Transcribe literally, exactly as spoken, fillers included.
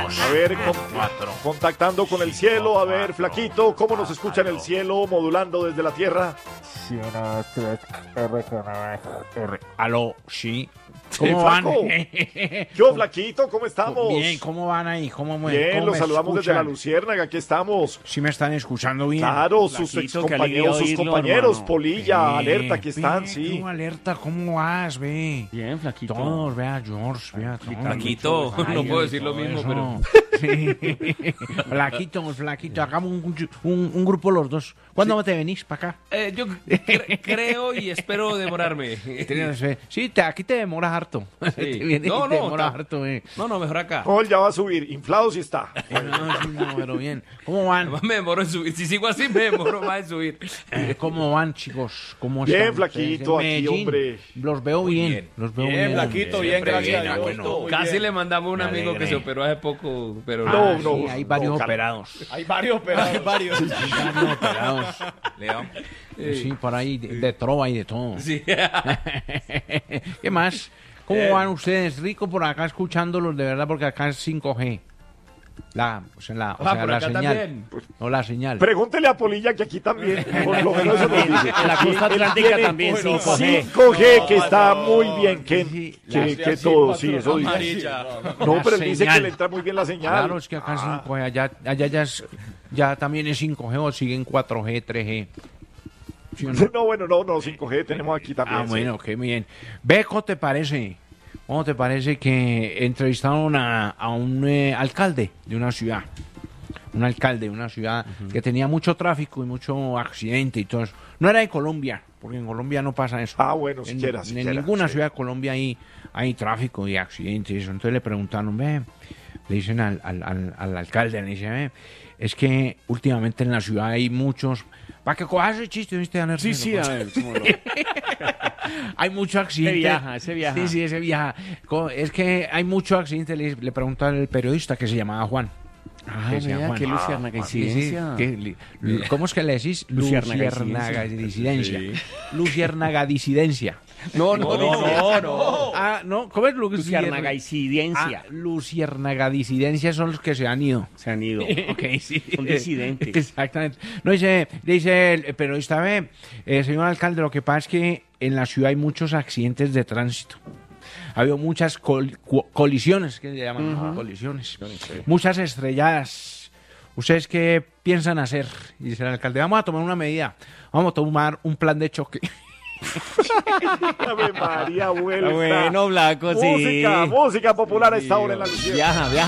dos, A ver, con- cuatro. contactando con el cielo. A ver, Flaquito, ¿cómo nos escucha en el cielo, modulando desde la tierra? Sí, uno, dos, tres, R, R. Aló, sí. Sí, ¿Cómo van? Flaco. Yo, Flaquito, ¿cómo estamos? Bien, ¿cómo van ahí? ¿Cómo me, Bien, cómo los me saludamos desde la escuchan? Luciérnaga, aquí estamos. ¿Sí me están escuchando bien? Claro, sus Flaquito, qué alegría excompañeros, sus oírlo, compañeros, hermano. Polilla, Ve, alerta, que están, ve, sí. ¿cómo alerta? ¿Cómo vas, ve? Bien, flaquito. Todos, vea, George, vea, todos. Flaquito, Ay, no puedo decir lo todo mismo, eso. pero... Sí. Flaquito, flaquito, hagamos un, un, un grupo los dos. ¿Cuándo te venís para acá? Eh, yo cre- creo y espero demorarme. Tienes fe. Sí, te, aquí te demoras harto. Sí. Te vienes y No, te no, demoras ta- harto, eh. No, no, mejor acá. No, él ya va a subir, inflado sí está. No, sí, no, pero bien. ¿Cómo van? Además me demoro en subir. Si sigo así, me demoro más en subir. Eh, ¿Cómo van, chicos? ¿Cómo Bien, están flaquito, ustedes? En aquí, Medellín. hombre. Los veo bien. bien. Los veo Bien, bien. flaquito, bien, Siempre gracias bien, a ah, Dios. bueno. todo muy Casi bien. le mandamos a un Me amigo que alegré. se operó hace poco, pero Ah, No, sí, no, hay varios no, cal- operados. Hay varios pedados. Hay varios. Hay varios operados. Leo. Sí, por ahí, de, de trova y de todo. Sí. ¿Qué más? ¿Cómo van ustedes? Rico por acá escuchándolos, de verdad, porque acá es cinco G. La, o sea, la, o Ah, sea, por la acá señal. también. No la señal. Pregúntele a Polilla que aquí también, por lo menos eso nos dice. En la costa Él atlántica tiene también cinco G. cinco G, que está muy bien, que, Sí, que, la- que todo, sí, eso dice. Amarilla. No, pero él La dice que señal. le entra muy bien la señal. Claro, es que acá es cinco G, allá, allá ya, es, ya también es cinco G o siguen cuatro G, tres G. ¿Sí o no? No, bueno, no, no, cinco G tenemos aquí también. Ah, sí. bueno, qué bien. Ve, ¿cómo te parece? ¿Cómo te parece que entrevistaron a, a un eh, alcalde de una ciudad? Un alcalde de una ciudad que tenía mucho tráfico y mucho accidente y todo eso. No era de Colombia, porque en Colombia no pasa eso. Ah, bueno, en, siquiera, en siquiera, ninguna sí. ciudad de Colombia hay, hay tráfico y accidentes y eso. Entonces le preguntaron, ve, le dicen al, al, al, al alcalde, le dicen, ve, es que últimamente en la ciudad hay muchos... Para que cojas ese chiste, ¿viste? Aner? Sí, sí, a ver, cómo no. Hay mucho accidente. Ese viaja, ese viaja. Sí, sí, ese viaja. Co- Es que hay mucho accidente. Le, le preguntó al periodista que se llamaba Juan. Ah, Que se llama mira, Juan. qué luciérnaga Sí, sí, incidencia. que li- lu- ¿Cómo es que le decís? Luciérnaga Luciérnaga disidencia. Luciérnaga disidencia. No, no, no, no. Ah, no, ¿cómo es Luciérnaga Ah, incidencia. Luciérnaga disidencia son los que se han ido. Se han ido. Ok, sí. Son disidentes. Exactamente. No, dice, le dice el periodista, ve, eh, señor alcalde, lo que pasa es que en la ciudad hay muchos accidentes de tránsito. Ha habido muchas col- cu- colisiones, que se llaman colisiones. Muchas estrelladas. ¿Ustedes qué piensan hacer? Y dice el alcalde, vamos a tomar una medida. Vamos a tomar un plan de choque. Ave María, vuelta. Bueno, Blanco, sí. Música, música popular a esta hora en la Luciérnaga. Viaja, viaja.